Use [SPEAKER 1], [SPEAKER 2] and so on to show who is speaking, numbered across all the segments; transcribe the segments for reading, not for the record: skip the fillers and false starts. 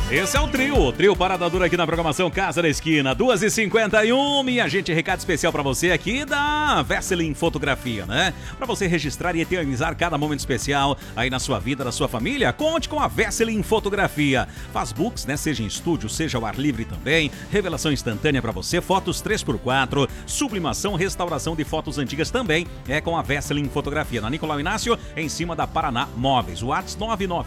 [SPEAKER 1] Esse é o trio Parada Dura aqui na programação Casa da Esquina, 2h51, minha gente, recado especial pra você aqui da Vesseling Fotografia, né? Pra você registrar e eternizar cada momento especial aí na sua vida, na sua família, conte com a Vesseling Fotografia. Faz books, né? Seja em estúdio, seja ao ar livre também, revelação instantânea pra você, fotos 3x4, sublimação, restauração de fotos antigas também é com a Vesseling Fotografia. Na Nicolau Inácio, em cima da Paraná Móveis. O WhatsApp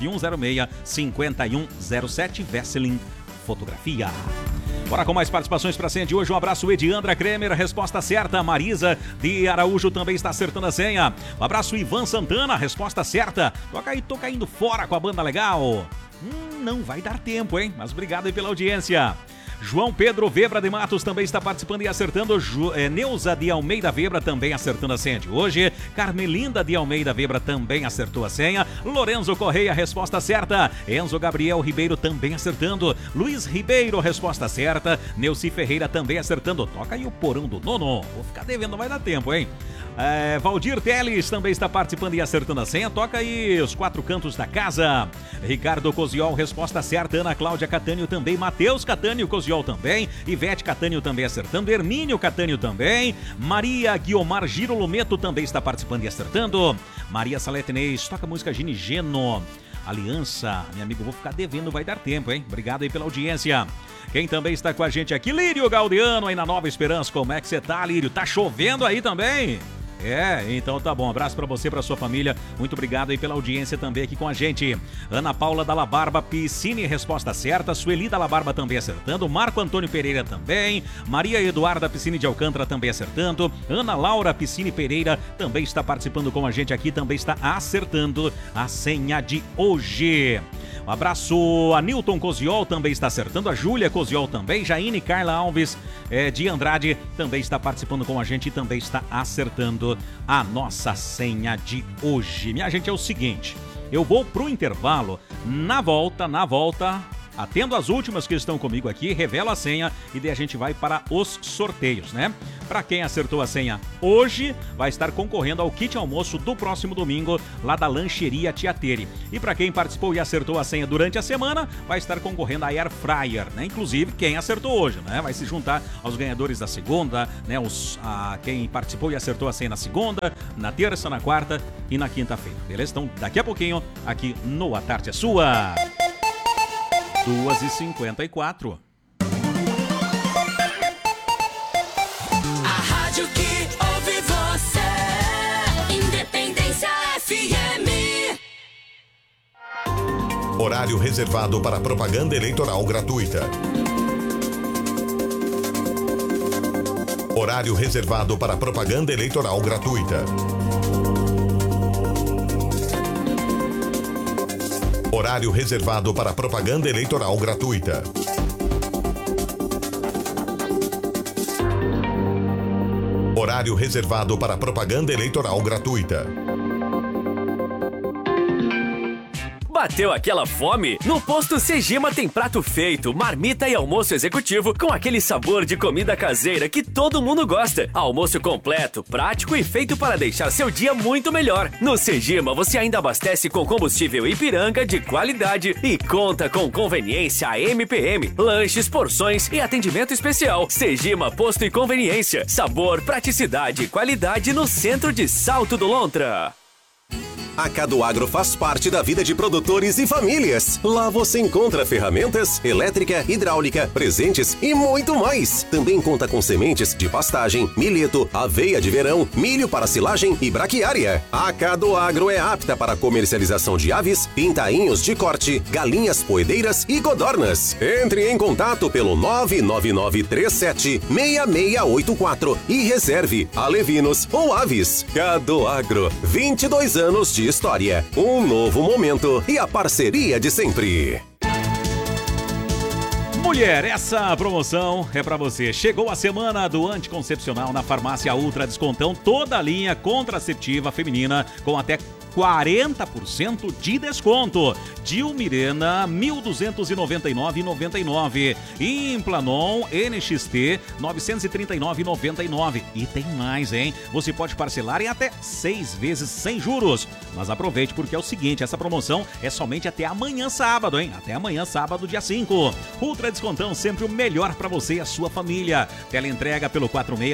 [SPEAKER 1] 99106-5107. Vesseling Fotografia. Bora com mais participações para a senha de hoje. Um abraço, Ediandra Kremer, resposta certa. Marisa de Araújo também está acertando a senha. Um abraço, Ivan Santana, resposta certa. Toca aí, tô caindo fora com a banda legal. Não vai dar tempo, hein? Mas obrigado aí pela audiência. João Pedro Vebra de Matos também está participando e acertando. Neuza de Almeida Vebra também acertando a senha de hoje. Carmelinda de Almeida Vebra também acertou a senha. Lorenzo Correia, resposta certa. Enzo Gabriel Ribeiro também acertando. Luiz Ribeiro, resposta certa. Neuci Ferreira também acertando. Toca aí o porão do nono. Vou ficar devendo, não vai dar tempo, hein? Valdir Teles também está participando e acertando a senha. Toca aí os quatro cantos da casa. Ricardo Coziol, resposta certa. Ana Cláudia Catânio também. Matheus Catânio Coziol também. Ivete Catânio também acertando. Hermínio Catânio também. Maria Guiomar Girolometo também está participando e acertando. Maria Salete Neis, toca a música Gini Geno. Aliança, meu amigo, vou ficar devendo, vai dar tempo, hein? Obrigado aí pela audiência. Quem também está com a gente aqui, Lírio Gaudiano, aí na Nova Esperança. Como é que você tá, Lírio? Tá chovendo aí também? Então tá bom, abraço pra você, pra sua família, muito obrigado aí pela audiência também aqui com a gente. Ana Paula Dalla Barba Piscine, resposta certa. Sueli Dalla Barba também acertando. Marco Antônio Pereira também. Maria Eduarda Piscine de Alcântara também acertando. Ana Laura Piscine Pereira também está participando com a gente aqui, também está acertando a senha de hoje. Um abraço a Nilton Coziol, também está acertando. A Júlia Coziol também. Jaine Carla Alves de Andrade também está participando com a gente e também está acertando a nossa senha de hoje. Minha gente, é o seguinte, eu vou pro intervalo. Na volta, atendo as últimas que estão comigo aqui, revelo a senha e daí a gente vai para os sorteios, né? Para quem acertou a senha hoje, vai estar concorrendo ao kit almoço do próximo domingo, lá da Lancheria Tiateri. E para quem participou e acertou a senha durante a semana, vai estar concorrendo a Air Fryer, né? Inclusive, quem acertou hoje, né? Vai se juntar aos ganhadores da segunda, né? Quem participou e acertou a senha na segunda, na terça, na quarta e na quinta-feira, beleza? Então, daqui a pouquinho, aqui no A Tarde é Sua. 2h54.
[SPEAKER 2] A rádio que ouve você, Independência FM.
[SPEAKER 3] Horário reservado para propaganda eleitoral gratuita. Horário reservado para propaganda eleitoral gratuita. Horário reservado para propaganda eleitoral gratuita. Horário reservado para propaganda eleitoral gratuita.
[SPEAKER 4] Bateu aquela fome? No Posto Segima tem prato feito, marmita e almoço executivo com aquele sabor de comida caseira que todo mundo gosta. Almoço completo, prático e feito para deixar seu dia muito melhor. No Segima você ainda abastece com combustível Ipiranga de qualidade e conta com conveniência MPM, lanches, porções e atendimento especial. Segima Posto e Conveniência. Sabor, praticidade e qualidade no centro de Salto do Lontra.
[SPEAKER 5] A Cadoagro faz parte da vida de produtores e famílias. Lá você encontra ferramentas, elétrica, hidráulica, presentes e muito mais. Também conta com sementes de pastagem, milheto, aveia de verão, milho para silagem e braquiária. A Cadoagro é apta para comercialização de aves, pintainhos de corte, galinhas poedeiras e codornas. Entre em contato pelo 999376684 e reserve alevinos ou aves. Cadoagro, 22 anos de história, um novo momento e a parceria de sempre.
[SPEAKER 1] Mulher, essa promoção é pra você. Chegou a semana do anticoncepcional na Farmácia Ultra Descontão. Toda a linha contraceptiva feminina com até 40% de desconto. Dilmirena, 1.299,99. Implanon NXT, 939,99. E tem mais, hein? Você pode parcelar em até 6 vezes sem juros. Mas aproveite, porque é o seguinte, essa promoção é somente até amanhã sábado, hein? Até amanhã sábado, dia 5. Ultra Descontão, sempre o melhor para você e a sua família. Teleentrega pelo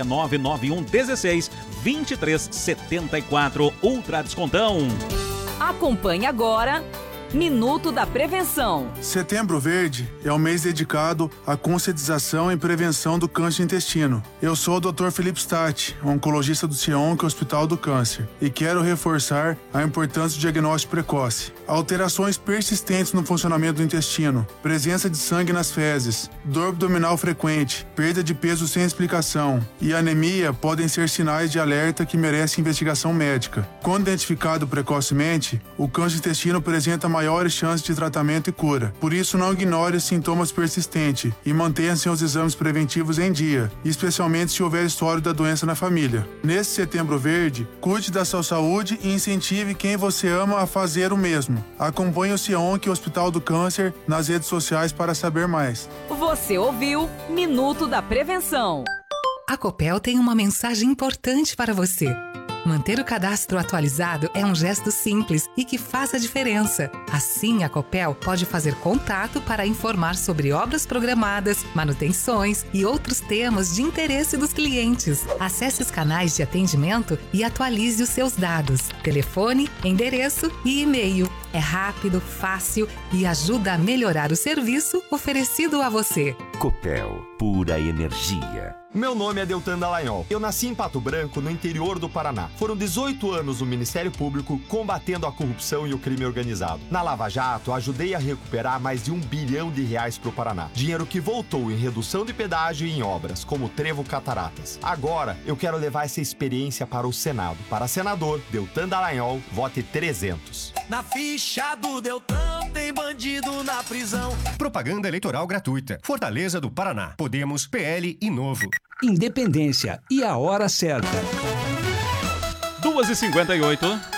[SPEAKER 1] 46991162374. Ultra Descontão.
[SPEAKER 6] Acompanhe agora Minuto da Prevenção.
[SPEAKER 7] Setembro Verde é o mês dedicado à conscientização e prevenção do câncer de intestino. Eu sou o Dr. Felipe Statti, oncologista do CIONC, Hospital do Câncer, e quero reforçar a importância do diagnóstico precoce. Alterações persistentes no funcionamento do intestino, presença de sangue nas fezes, dor abdominal frequente, perda de peso sem explicação e anemia podem ser sinais de alerta que merecem investigação médica. Quando identificado precocemente, o câncer de intestino apresenta maiores chances de tratamento e cura. Por isso, não ignore os sintomas persistentes e mantenha seus exames preventivos em dia, especialmente se houver histórico da doença na família. Nesse Setembro Verde, cuide da sua saúde e incentive quem você ama a fazer o mesmo. Acompanhe o CIONC e o Hospital do Câncer nas redes sociais para saber mais.
[SPEAKER 6] Você ouviu Minuto da Prevenção.
[SPEAKER 8] A Copel tem uma mensagem importante para você. Manter o cadastro atualizado é um gesto simples e que faz a diferença. Assim, a Copel pode fazer contato para informar sobre obras programadas, manutenções e outros temas de interesse dos clientes. Acesse os canais de atendimento e atualize os seus dados: telefone, endereço e e-mail. É rápido, fácil e ajuda a melhorar o serviço oferecido a você.
[SPEAKER 9] Copel, pura energia.
[SPEAKER 10] Meu nome é Deltan Dallagnol. Eu nasci em Pato Branco, no interior do Paraná. Foram 18 anos no Ministério Público combatendo a corrupção e o crime organizado. Na Lava Jato, ajudei a recuperar mais de R$1 bilhão para o Paraná. Dinheiro que voltou em redução de pedágio e em obras, como o Trevo Cataratas. Agora, eu quero levar essa experiência para o Senado. Para senador, Deltan Dallagnol, vote 300.
[SPEAKER 2] Na ficha do Deltan tem bandido na prisão.
[SPEAKER 11] Propaganda eleitoral gratuita. Fortaleza do Paraná. Podemos, PL e Novo.
[SPEAKER 12] Independência e a hora certa.
[SPEAKER 1] 2h58.